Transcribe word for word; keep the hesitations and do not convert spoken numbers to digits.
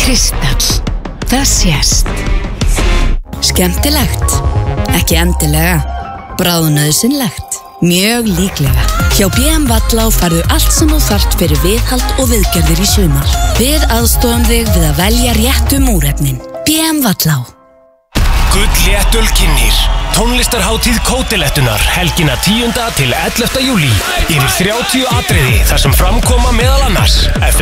Kristall. Það sést. Skemmtilegt. Ekki endilega. Bráðnauðsynlegt. Mjög líklega. Hjá B M Vallá færðu allt sem þú þarft fyrir viðhald og viðgerðir í sumar. Við aðstofum þig við að velja réttu múrefnin. B M Vallá. Gullléttul kynnir tónlistarhátíð Kótilettunar helgina tíunda til ellefta júlí. Yfir þrjátíu atriði þar sem framkoma meðal annars F